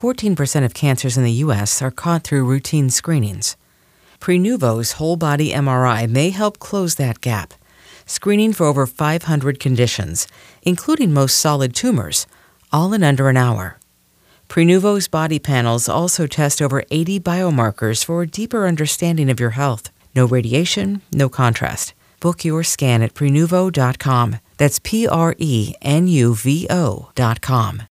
14% of cancers in the U.S. are caught through routine screenings. Prenuvo's whole-body MRI may help close that gap, screening for over 500 conditions, including most solid tumors, all in under an hour. Prenuvo's body panels also test over 80 biomarkers for a deeper understanding of your health. No radiation, no contrast. Book your scan at Prenuvo.com. That's Prenuvo.com.